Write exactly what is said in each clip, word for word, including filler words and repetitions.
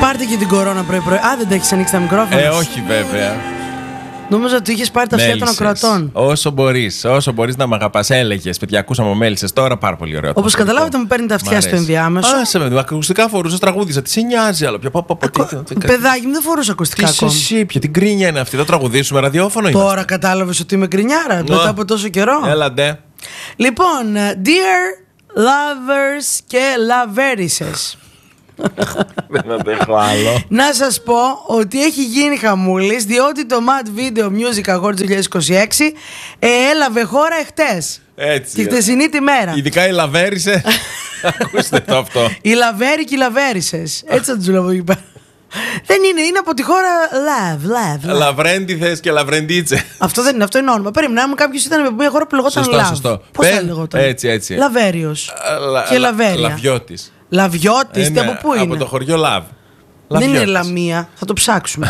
Πάρτε και την κορώνα πρωί-πρωί. Α, δεν τα έχεις ανοίξει τα μικρόφωνα. Ε, όχι βέβαια. Νόμιζα ότι είχες πάρει τα αυτιά των ακροατών. Όσο μπορείς, όσο μπορείς να μ' αγαπάς. Έλεγες, παιδιά, ακούσαμε μέλισσες τώρα, πάρα πολύ ωραίο. Όπως καταλάβατε, μου παίρνει τα αυτιά στο ενδιάμεσο. Άσε με, ακουστικά φορούσες, τραγούδισα. Τι σε νοιάζει άλλο πια. Παιδάκι μου, δεν φορούσα ακουστικά ακόμα. Τι εσύ, ποια την κρίνια είναι αυτή, θα τραγουδήσουμε ραδιόφωνο. Τώρα κατάλαβες ότι είμαι κρινιάρα μετά από τόσο καιρό. Έλα ντε. Λοιπόν, dear lovers και loverisses. Δεν αντέχω άλλο. Να σας πω ότι έχει γίνει χαμούλης, διότι το Mad Video Music Awards δύο χιλιάδες είκοσι έξι ε, έλαβε χώρα εχτες. Έτσι. Τη χτεσινή τη μέρα. Ειδικά η Λαβέρισε. Ακούστε το αυτό. Οι Λαβέροι και οι Λαβέρισσες. Έτσι θα τους λέω εκεί πέρα. Δεν είναι, είναι από τη χώρα Love, Love, love. Λαβρέντιθες και Λαβρεντίτσε. Αυτό δεν είναι, αυτό είναι όνομα. Περίμενα, μου κάποιος ήταν από μια χώρα που λεγόταν Σωστό, Love. σωστό. Πώς θα Πεν, λεγόταν? έτσι, έτσι. Λαβέριος Λα, και λα, Λαβέρια. Λαβιώτης. Λαβιώτης, Ε, τι ναι, από πού είναι? Από το χωριό Λαβ. Δεν είναι Λαβιώτης. Λαμία, θα το ψάξουμε.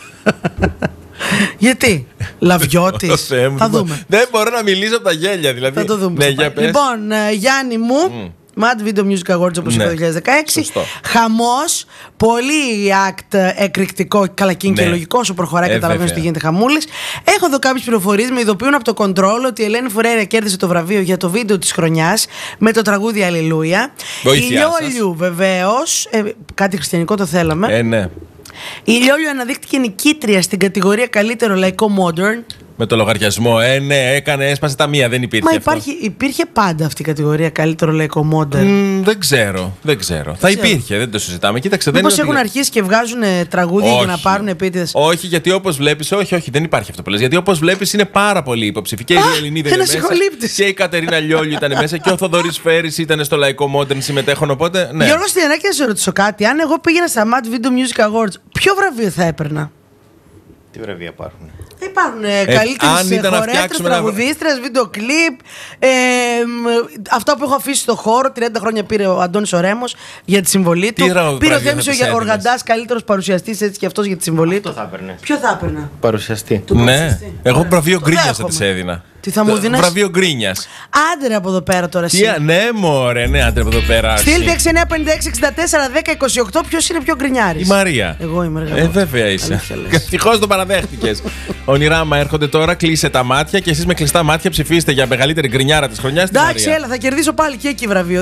Γιατί? Λαβιώτης. Ω Θεέ μου, Θα δεν μπο- δούμε. Δεν μπορώ να μιλήσω από τα γέλια, δηλαδή. Θα το δούμε. Ναι, στο για πάλι. πες. Λοιπόν, ε, Γιάννη μου, Mad Video Music Awards όπως είπα Ναι. το δύο χιλιάδες δεκαέξι. Σωστό. Χαμός, πολύ act εκρηκτικό, καλά και είναι Ναι. και λογικό όσο προχωράει, Ε, καταλαβαίνεις βέβαια. ότι γίνεται χαμούλης. Έχω εδώ κάποιες πληροφορίες, με ειδοποιούν από το Control ότι η Ελένη Φουρέιρα κέρδισε το βραβείο για το βίντεο της χρονιάς με το τραγούδι Αλληλούια. Βοήθειά Η σας. Λιόλιου βεβαίως, ε, κάτι χριστιανικό το θέλαμε. Ε, ναι. Η Λιόλιου αναδείχτηκε νικήτρια στην κατηγορία καλύτερο λαϊκό modern. Με το λογαριασμό. Ε, ναι, έκανε, έσπασε τα μία, δεν υπήρχε. Μα αυτό. υπάρχει, υπήρχε πάντα αυτή η κατηγορία καλύτερο λαϊκό modern. Μ, δεν ξέρω, δεν ξέρω. Θα ξέρω. υπήρχε, δεν το συζητάμε. Κοίταξε, δεν Μήπως είναι ότι- έχουν αρχίσει και βγάζουν ε, τραγούδια για να Όχι. πάρουν επίτηδες. Όχι, γιατί όπως βλέπεις, όχι, όχι, δεν υπάρχει αυτό που λες. Γιατί όπως βλέπεις είναι πάρα πολύ υποψηφοί. Και η Ελληνίδα είναι ένας μέσα. ηχολήπτης. Και η Κατερίνα Λιόλιου ήταν μέσα. Και ο Θοδωρής Φέρης ήταν στο λαϊκό modern συμμετέχον. Οπότε, ναι. Γιώργο Στιανάκη, να σε ρωτήσω κάτι. Αν εγώ πήγαινα στα Mad Video Music Awards, ποιο βραβείο θα έπαιρνα? Τι βραβεία υπάρχουν? Υπάρχουν ε, αν καλύτερες ήταν να χορεύτρες, φτιάξουμε ένα- τραγουδίστρες, βίντεο κλιπ. Ε, μ, αυτά που έχω αφήσει στο χώρο. τριάντα χρόνια πήρε ο Αντώνης ο Ρέμος για τη συμβολή Τι του. βραβείο Πήρε ο θα Θέμης ο της έδινες? Οργαντάς, καλύτερος παρουσιαστής, έτσι και αυτός για τη συμβολή Αυτό του. θα έπαιρνε. Ποιο θα έπαιρνα? Παρουσιαστή. Του Ναι. παρουσιαστή. Εγώ βραβείο Το γκρίνιας θα δέχομαι. της έδινα. Τι θα μου δίνες? Βραβείο γκρίνιας. Άντε ρε από εδώ πέρα τώρα. Τι, εσύ. ναι, μωρέ, ναι, άντρε από εδώ πέρα. Στείλτε εσύ. έξι εννιά πέντε έξι εξήντα τέσσερα δέκα είκοσι οκτώ. Ποιος είναι πιο γκρινιάρης? Η Μαρία. Εγώ είμαι εργατός. Ε, βέβαια είσαι. Αλήθεια λες. Ευτυχώς το παραδέχτηκες. Ονειράμα έρχονται τώρα, κλείσε τα μάτια και εσείς με κλειστά μάτια ψηφίστε για μεγαλύτερη γκρινιάρα της χρονιάς. τη Εντάξει, Μαρία. έλα, θα κερδίσω πάλι και εκεί βραβείο.